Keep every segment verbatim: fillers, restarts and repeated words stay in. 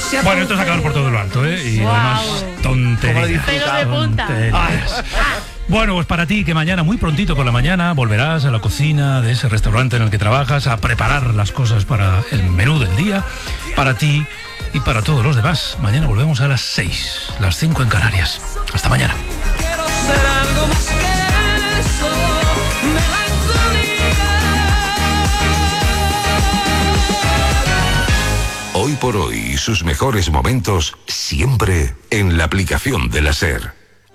Bueno, esto es acabar por todo lo alto, ¿eh? Y wow. además, tonterías. Pero de punta. Tonterías. Bueno, pues para ti, que mañana, muy prontito por la mañana, volverás a la cocina de ese restaurante en el que trabajas a preparar las cosas para el menú del día. Para ti y para todos los demás. Mañana volvemos a las seis, las cinco en Canarias. Hasta mañana. Hoy por hoy, sus mejores momentos siempre en la aplicación de la SER.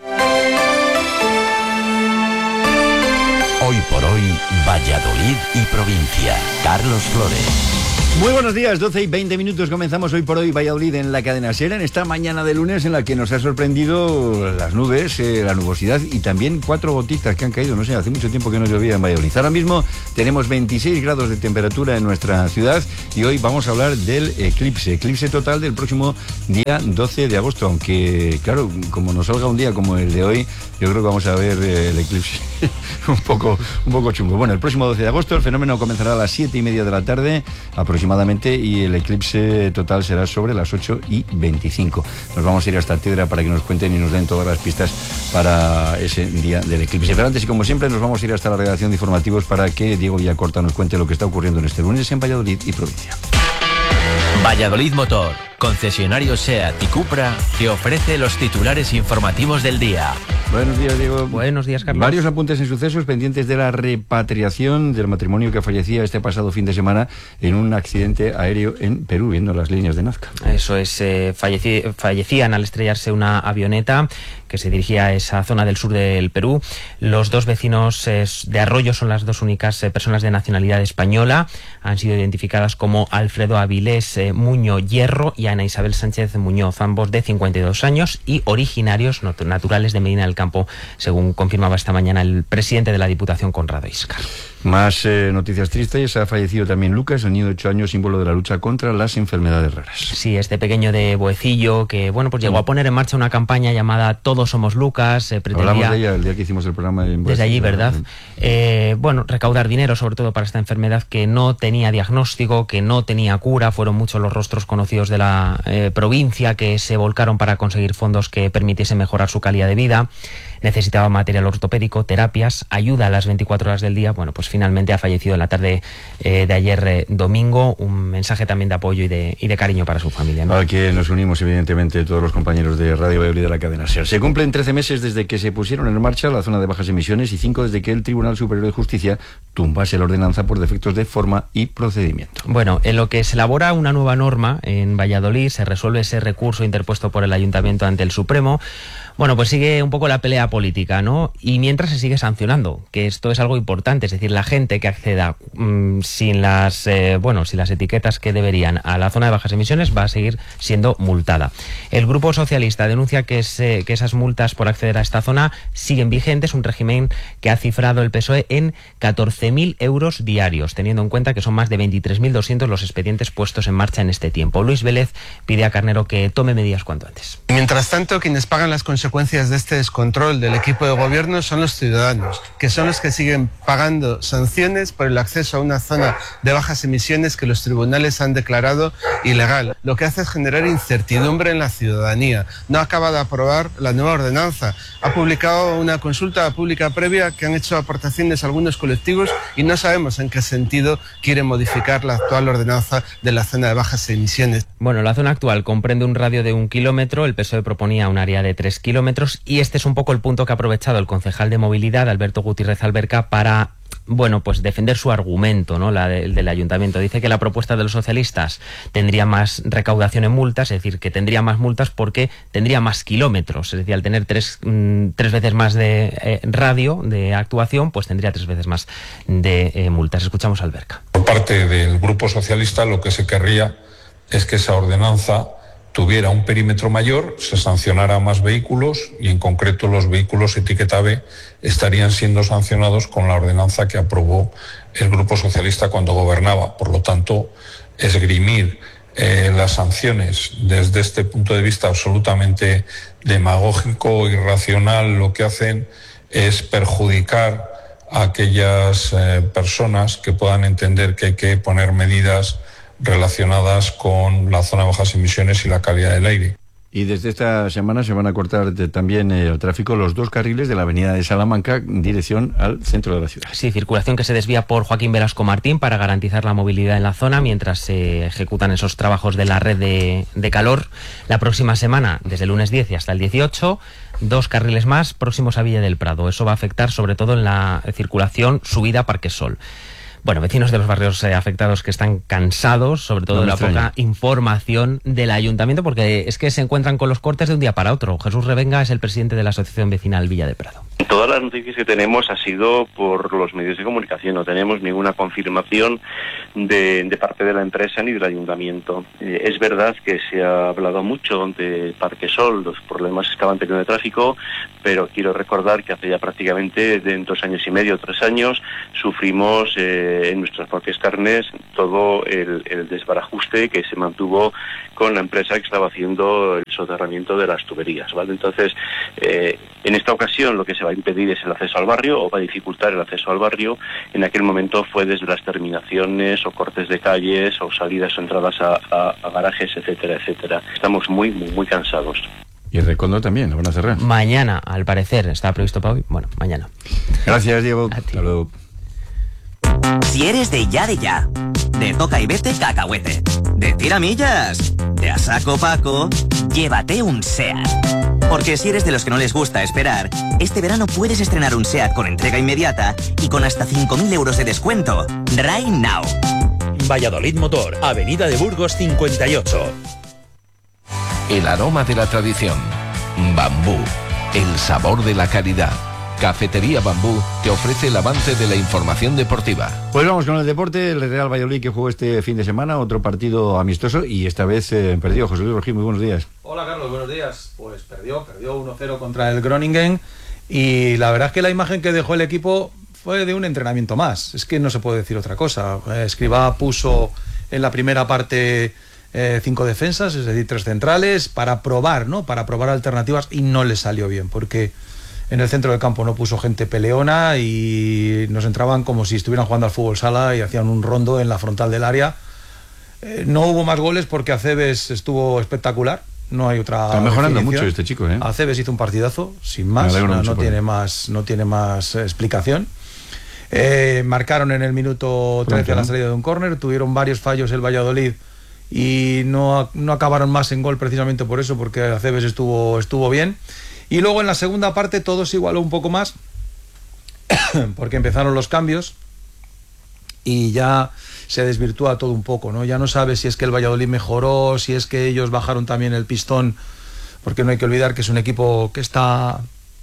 Hoy por hoy, Valladolid y provincia. Carlos Flores. Muy buenos días, doce y veinte minutos. Comenzamos Hoy por Hoy Valladolid en la cadena SER, en esta mañana de lunes en la que nos ha sorprendido las nubes, eh, la nubosidad y también cuatro gotitas que han caído. No sé, hace mucho tiempo que no llovía en Valladolid. Ahora mismo tenemos veintiséis grados de temperatura en nuestra ciudad y hoy vamos a hablar del eclipse, eclipse total del próximo día doce de agosto. Aunque, claro, como nos salga un día como el de hoy, yo creo que vamos a ver eh, el eclipse un poco, un poco chungo. Bueno, el próximo doce de agosto el fenómeno comenzará a las siete y media de la tarde aproximadamente. Y el eclipse total será sobre las ocho y veinticinco. Nos vamos a ir hasta Tedra para que nos cuenten y nos den todas las pistas para ese día del eclipse. Pero antes y como siempre nos vamos a ir hasta la redacción de informativos para que Diego Villacorta nos cuente lo que está ocurriendo en este lunes en Valladolid y provincia. Valladolid Motor, concesionario SEAT y Cupra, te ofrece los titulares informativos del día. Buenos días, Diego. Buenos días, Carlos. Varios apuntes en sucesos pendientes de la repatriación del matrimonio que fallecía este pasado fin de semana en un accidente aéreo en Perú, viendo las líneas de Nazca. Eso es, eh, falleci- fallecían al estrellarse una avioneta que se dirigía a esa zona del sur del Perú. Los dos vecinos eh, de Arroyo son las dos únicas eh, personas de nacionalidad española. Han sido identificadas como Alfredo Avilés eh, Muño Hierro y Ana Isabel Sánchez Muñoz, ambos de cincuenta y dos años y originarios not- naturales de Medina del Campo, según confirmaba esta mañana el presidente de la Diputación, Conrado Iscar. Más eh, noticias tristes. Ha fallecido también Lucas, el niño de ocho años, símbolo de la lucha contra las enfermedades raras. Sí, este pequeño de Boecillo que, bueno, pues llegó a poner en marcha una campaña llamada Todos somos Lucas. Eh, pretendía, Hablamos de ella el día que hicimos el programa en desde allí, ¿verdad? Eh, bueno, recaudar dinero sobre todo para esta enfermedad que no tenía diagnóstico, que no tenía cura. Fueron muchos los rostros conocidos de la eh, provincia que se volcaron para conseguir fondos que permitiesen mejorar su calidad de vida. Necesitaba material ortopédico, terapias, ayuda a las veinticuatro horas del día. Bueno, pues finalmente ha fallecido en la tarde eh, de ayer eh, domingo. Un mensaje también de apoyo y de, y de cariño para su familia, ¿no? Al que nos unimos, evidentemente, todos los compañeros de Radio Valladolid de la cadena SER. Se cumplen trece meses desde que se pusieron en marcha la zona de bajas emisiones y cinco desde que el Tribunal Superior de Justicia tumbase la ordenanza por defectos de forma y procedimiento. Bueno, en lo que se elabora una nueva norma en Valladolid, se resuelve ese recurso interpuesto por el Ayuntamiento ante el Supremo. Bueno, pues sigue un poco la pelea política, ¿no? Y mientras se sigue sancionando, que esto es algo importante, es decir, la gente que acceda mmm, sin las eh, bueno, sin las etiquetas que deberían a la zona de bajas emisiones va a seguir siendo multada. El Grupo Socialista denuncia que, es, eh, que esas multas por acceder a esta zona siguen vigentes, un régimen que ha cifrado el P S O E en catorce mil euros diarios, teniendo en cuenta que son más de veintitrés mil doscientos los expedientes puestos en marcha en este tiempo. Luis Vélez pide a Carnero que tome medidas cuanto antes. Mientras tanto, quienes pagan las consecuencias consecuencias de este descontrol del equipo de gobierno son los ciudadanos, que son los que siguen pagando sanciones por el acceso a una zona de bajas emisiones que los tribunales han declarado ilegal. Lo que hace es generar incertidumbre en la ciudadanía. No acaba de aprobar la nueva ordenanza. Ha publicado una consulta pública previa que han hecho aportaciones a algunos colectivos y no sabemos en qué sentido quiere modificar la actual ordenanza de la zona de bajas emisiones. Bueno, la zona actual comprende un radio de un kilómetro, el P S O E proponía un área de tres kilómetros y este es un poco el punto que ha aprovechado el concejal de movilidad, Alberto Gutiérrez Alberca, para, bueno, pues defender su argumento, ¿no? La de, el del ayuntamiento. Dice que la propuesta de los socialistas tendría más recaudación en multas, es decir, que tendría más multas porque tendría más kilómetros, es decir, al tener tres, mmm, tres veces más de eh, radio de actuación, pues tendría tres veces más de eh, multas. Escuchamos a Alberca. Por parte del Grupo Socialista lo que se querría es que esa ordenanza tuviera un perímetro mayor, se sancionara a más vehículos y en concreto los vehículos etiqueta B estarían siendo sancionados con la ordenanza que aprobó el Grupo Socialista cuando gobernaba. Por lo tanto, esgrimir eh, las sanciones desde este punto de vista absolutamente demagógico, irracional, lo que hacen es perjudicar a aquellas eh, personas que puedan entender que hay que poner medidas relacionadas con la zona de bajas emisiones y la calidad del aire. Y desde esta semana se van a cortar de, también eh, el tráfico los dos carriles de la avenida de Salamanca en dirección al centro de la ciudad. Sí, circulación que se desvía por Joaquín Velasco Martín para garantizar la movilidad en la zona mientras se ejecutan esos trabajos de la red de, de calor. La próxima semana, desde el lunes diez y hasta el dieciocho, dos carriles más próximos a Villa del Prado. Eso va a afectar sobre todo en la circulación subida a Parquesol. Bueno, vecinos de los barrios eh, afectados que están cansados, sobre todo no de la extraña. poca información del ayuntamiento, porque es que se encuentran con los cortes de un día para otro. Jesús Revenga es el presidente de la Asociación Vecinal Villa de Prado. Todas las noticias que tenemos ha sido por los medios de comunicación, no tenemos ninguna confirmación de, de parte de la empresa ni del ayuntamiento. Eh, es verdad que se ha hablado mucho de Parquesol, los problemas que estaban teniendo de tráfico, pero quiero recordar que hace ya prácticamente de dos años y medio, tres años, sufrimos eh, en nuestras propias carnes todo el, el desbarajuste que se mantuvo con la empresa que estaba haciendo el soterramiento de las tuberías, ¿vale? Entonces, eh, en esta ocasión lo que se va a impedir es el acceso al barrio, o va a dificultar el acceso al barrio. En aquel momento fue desde las terminaciones o cortes de calles o salidas o entradas a, a, a garajes, etcétera, etcétera. Estamos muy, muy, muy cansados. Y el Recondo también, lo van a cerrar. Mañana, al parecer, está previsto para hoy. Bueno, mañana. Gracias, Diego. Hasta luego. Si eres de ya de ya, de toca y vete cacahuete, de tiramillas, de a saco Paco, llévate un SEAT. Porque si eres de los que no les gusta esperar, este verano puedes estrenar un SEAT con entrega inmediata y con hasta cinco mil euros de descuento. Right now. Valladolid Motor, Avenida de Burgos cincuenta y ocho. El aroma de la tradición. Bambú. El sabor de la calidad. Cafetería Bambú te ofrece el avance de la información deportiva. Pues vamos con el deporte. El Real Valladolid que jugó este fin de semana, otro partido amistoso y esta vez eh, perdió. José Luis Rojín, muy buenos días. Hola Carlos, buenos días. Pues perdió, perdió uno cero contra el Groningen y la verdad es que la imagen que dejó el equipo fue de un entrenamiento más. Es que no se puede decir otra cosa. Escribá puso en la primera parte eh, cinco defensas, es decir, tres centrales, para probar, ¿no? Para probar alternativas y no le salió bien porque en el centro del campo no puso gente peleona y nos entraban como si estuvieran jugando al fútbol sala y hacían un rondo en la frontal del área. Eh, no hubo más goles porque Acebes estuvo espectacular. No hay otra. Está mejorando definición. mucho este chico, ¿eh? Acebes hizo un partidazo, sin más. No, no tiene más, no tiene más eh, explicación. Eh, marcaron en el minuto trece a la salida de un córner. Tuvieron varios fallos el Valladolid y no, no acabaron más en gol precisamente por eso, porque Acebes estuvo, estuvo bien. Y luego en la segunda parte todo se igualó un poco más porque empezaron los cambios y ya se desvirtúa todo un poco, ¿no? Ya no sabes si es que el Valladolid mejoró, si es que ellos bajaron también el pistón, porque no hay que olvidar que es un equipo que está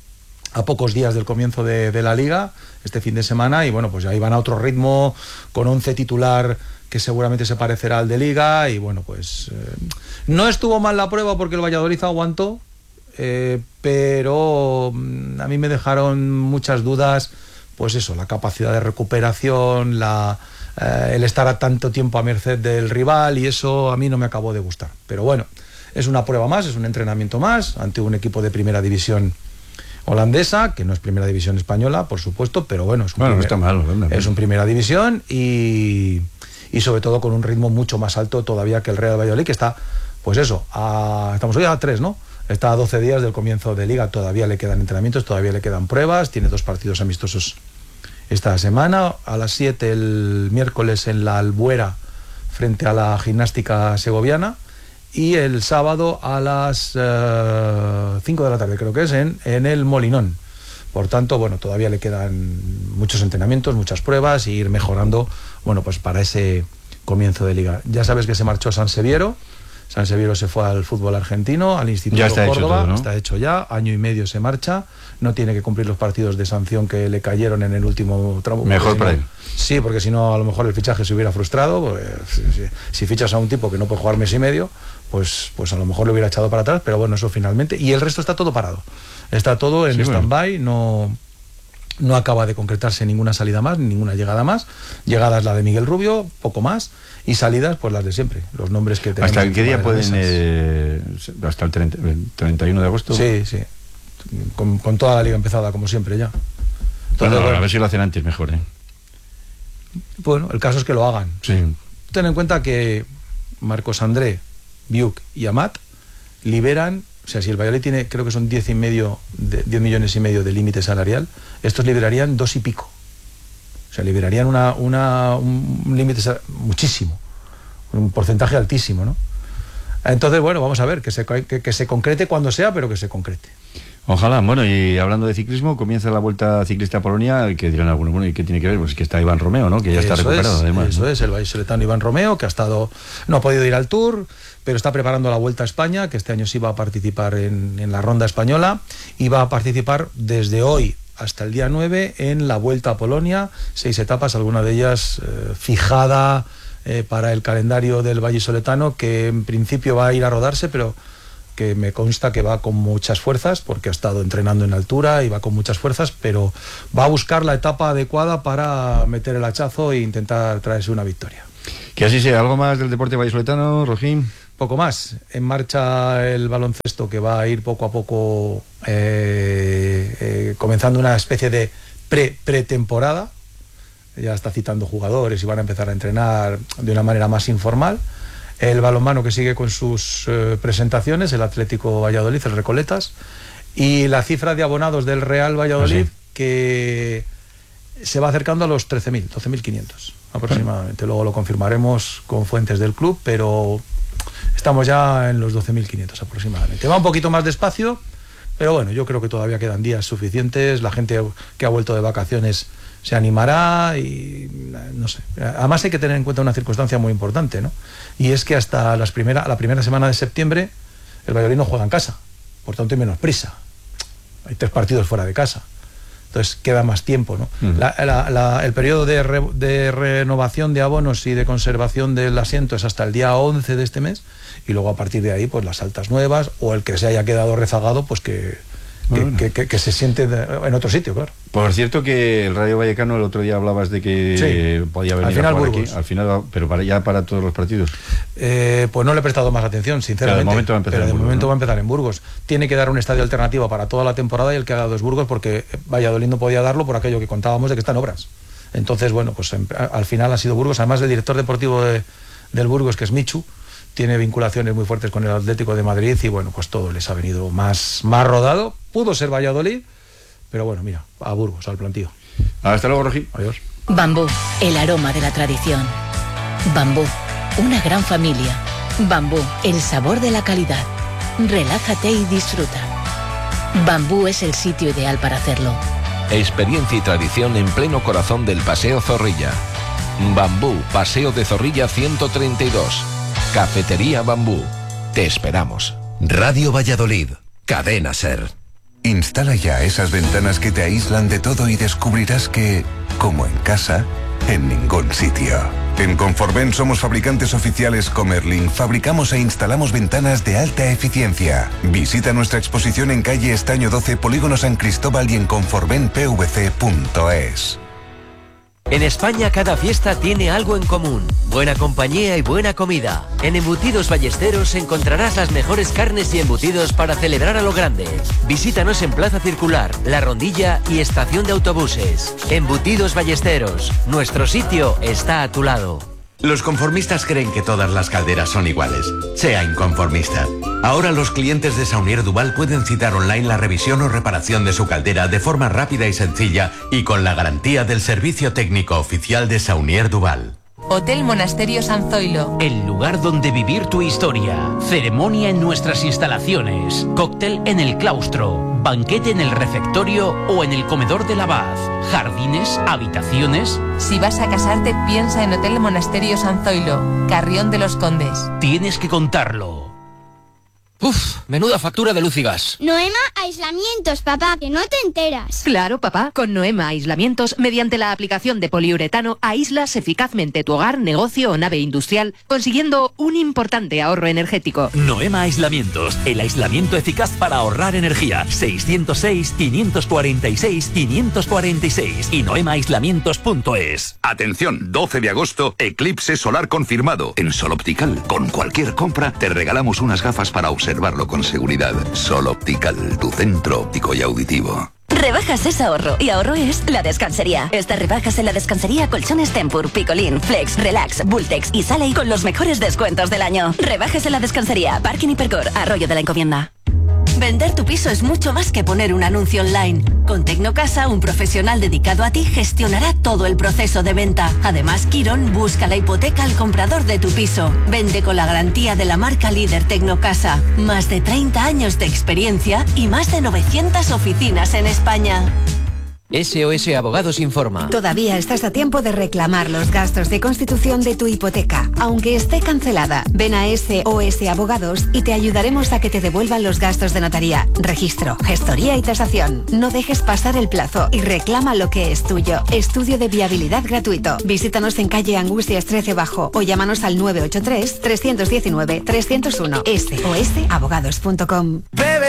a pocos días del comienzo de, de la Liga, este fin de semana, y bueno, pues ya iban a otro ritmo, con once titular que seguramente se parecerá al de Liga, y bueno, pues eh, no estuvo mal la prueba porque el Valladolid aguantó, eh, pero a mí me dejaron muchas dudas, pues eso, la capacidad de recuperación, la, eh, el estar a tanto tiempo a merced del rival, y eso a mí no me acabó de gustar. Pero bueno, es una prueba más, es un entrenamiento más ante un equipo de primera división holandesa, que no es primera división española, por supuesto, pero bueno, es un, bueno, primer, no está mal, Holanda, es un primera división y, y sobre todo con un ritmo mucho más alto todavía que el Real Valladolid, que está, pues eso, a, estamos hoy a tres, ¿no? Está a doce días del comienzo de Liga, todavía le quedan entrenamientos, todavía le quedan pruebas, tiene dos partidos amistosos esta semana, a las siete el miércoles en la Albuera frente a la Gimnástica Segoviana, y el sábado a las uh, cinco de la tarde creo que es en, en el Molinón. Por tanto, bueno, todavía le quedan muchos entrenamientos, muchas pruebas e ir mejorando, bueno, pues para ese comienzo de Liga. Ya sabes que se marchó Sanseviero, Sanseviero se fue al fútbol argentino, al Instituto ya está Córdoba, hecho todo, ¿no? Está hecho ya, año y medio se marcha, no tiene que cumplir los partidos de sanción que le cayeron en el último tramo. Mejor si para no, él. Sí, porque si no a lo mejor el fichaje se hubiera frustrado, porque si, si, si fichas a un tipo que no puede jugar mes y medio, pues, pues a lo mejor le hubiera echado para atrás, pero bueno, eso finalmente, y el resto está todo parado, está todo en sí, stand-by, bueno. no, no acaba de concretarse ninguna salida más, ninguna llegada más. Llegadas la de Miguel Rubio, poco más, y salidas pues las de siempre, los nombres que tenemos. ¿Hasta qué día pueden? Eh, hasta el treinta, treinta y uno de agosto. Sí, sí, con, con toda la liga empezada como siempre ya. Entonces, bueno, bueno, a ver si lo hacen antes mejor, ¿eh? Bueno, el caso es que lo hagan. Sí. ten en cuenta que Marcos André, Biuk y Amat liberan, o sea, si el Valladolid tiene, creo que son diez y medio, de, diez millones y medio de límite salarial, estos liberarían dos y pico. O sea, liberarían una, una, un límite muchísimo, un porcentaje altísimo, ¿no? Entonces, bueno, vamos a ver, que se, que, que se concrete cuando sea, pero que se concrete. Ojalá. Bueno, y hablando de ciclismo, comienza la Vuelta Ciclista a Polonia, que dirán algunos, bueno, ¿y qué tiene que ver? Pues que está Iván Romeo, ¿no? Que ya está eso recuperado, es, además. Eso ¿no? es, el vallisoletano Iván Romeo, que ha estado, no ha podido ir al Tour, pero está preparando la Vuelta a España, que este año sí va a participar en, en la ronda española, y va a participar desde hoy hasta el día nueve en la Vuelta a Polonia, seis etapas, alguna de ellas eh, fijada eh, para el calendario del vallisoletano, que en principio va a ir a rodarse, pero que me consta que va con muchas fuerzas, porque ha estado entrenando en altura y va con muchas fuerzas, pero va a buscar la etapa adecuada para meter el hachazo e intentar traerse una victoria. Que así sea. ¿Algo más del deporte vallisoletano, Rojín? Poco más. En marcha el baloncesto, que va a ir poco a poco eh, eh, comenzando una especie de pre pretemporada. Ya está citando jugadores y van a empezar a entrenar de una manera más informal. El balonmano, que sigue con sus eh, presentaciones, el Atlético Valladolid, el Recoletas, y la cifra de abonados del Real Valladolid, ¿sí?, que se va acercando a los trece mil, doce mil quinientos aproximadamente. Luego lo confirmaremos con fuentes del club, pero estamos ya en los doce mil quinientos aproximadamente. Va un poquito más despacio, pero bueno, yo creo que todavía quedan días suficientes. La gente que ha vuelto de vacaciones se animará y no sé. Además hay que tener en cuenta una circunstancia muy importante, ¿no? Y es que hasta las primera, la primera semana de septiembre el Valladolid no juega en casa, por tanto hay menos prisa. Hay tres partidos fuera de casa, entonces queda más tiempo, ¿no? Uh-huh. la, la, la, el periodo de, re, de renovación de abonos y de conservación del asiento es hasta el día once de este mes, y luego a partir de ahí pues las altas nuevas, o el que se haya quedado rezagado, pues que Que, bueno. que, que, que se siente de, en otro sitio, claro. Por cierto, que el Rayo Vallecano, el otro día hablabas de que sí, podía venir al final a jugar Burgos. Aquí, al final, pero para ya para todos los partidos. Eh, pues no le he prestado más atención, sinceramente. Claro, de momento va a empezar, pero de en Burgos, momento ¿no? va a empezar en Burgos. Tiene que dar un estadio alternativo para toda la temporada, y el que ha dado es Burgos, porque Valladolid no podía darlo por aquello que contábamos de que están obras. Entonces, bueno, pues en, al final ha sido Burgos. Además, el director deportivo de, del Burgos, que es Michu, tiene vinculaciones muy fuertes con el Atlético de Madrid, y bueno, pues todo les ha venido más, más rodado. Pudo ser Valladolid, pero bueno, mira, a Burgos, al plantío. Hasta luego, Rojí. Adiós. Bambú, el aroma de la tradición. Bambú, una gran familia. Bambú, el sabor de la calidad. Relájate y disfruta. Bambú es el sitio ideal para hacerlo. Experiencia y tradición en pleno corazón del Paseo Zorrilla. Bambú, Paseo de Zorrilla ciento treinta y dos. Cafetería Bambú. Te esperamos. Radio Valladolid. Cadena Ser. Instala ya esas ventanas que te aíslan de todo y descubrirás que, como en casa, en ningún sitio. En Conforven somos fabricantes oficiales Comerlin. Fabricamos e instalamos ventanas de alta eficiencia. Visita nuestra exposición en calle Estaño doce, Polígono San Cristóbal, y en conforven p v c punto es. En España cada fiesta tiene algo en común: buena compañía y buena comida. En Embutidos Ballesteros encontrarás las mejores carnes y embutidos para celebrar a lo grande. Visítanos en Plaza Circular, La Rondilla y Estación de Autobuses. Embutidos Ballesteros, nuestro sitio está a tu lado. Los conformistas creen que todas las calderas son iguales. Sea inconformista. Ahora los clientes de Saunier Duval pueden citar online la revisión o reparación de su caldera de forma rápida y sencilla, y con la garantía del servicio técnico oficial de Saunier Duval. Hotel Monasterio San Zoilo. El lugar donde vivir tu historia. Ceremonia en nuestras instalaciones. Cóctel en el claustro. Banquete en el refectorio o en el comedor del abad. Jardines, habitaciones. Si vas a casarte, piensa en Hotel Monasterio San Zoilo, Carrión de los Condes. Tienes que contarlo. Uf, menuda factura de luz y gas. Noema Aislamientos, papá, que no te enteras. Claro, papá, con Noema Aislamientos, mediante la aplicación de poliuretano, aíslas eficazmente tu hogar, negocio o nave industrial, consiguiendo un importante ahorro energético. Noema Aislamientos, el aislamiento eficaz para ahorrar energía. seiscientos seis, quinientos cuarenta y seis, quinientos cuarenta y seis y noema aislamientos punto es. Atención, doce de agosto, eclipse solar confirmado. En Sol Optical, con cualquier compra, te regalamos unas gafas para observar observarlo con seguridad. Sol Optical, tu centro óptico y auditivo. Rebajas es ahorro y ahorro es La Descansería. Estas rebajas en La Descansería, colchones Tempur, Picolín, Flex, Relax, Bultex y Sale con los mejores descuentos del año. Rebajas en La Descansería, Parking Hipercor, Arroyo de la Encomienda. Vender tu piso es mucho más que poner un anuncio online. Con Tecnocasa, un profesional dedicado a ti gestionará todo el proceso de venta. Además, Quirón busca la hipoteca al comprador de tu piso. Vende con la garantía de la marca líder Tecnocasa. Más de treinta años de experiencia y más de novecientas oficinas en España. S O S Abogados informa. Todavía estás a tiempo de reclamar los gastos de constitución de tu hipoteca, aunque esté cancelada. Ven a S O S Abogados y te ayudaremos a que te devuelvan los gastos de notaría, registro, gestoría y tasación. No dejes pasar el plazo y reclama lo que es tuyo. Estudio de viabilidad gratuito. Visítanos en calle Angustias trece Bajo o llámanos al nueve ocho tres, tres uno nueve, tres cero uno. S O S abogados punto com.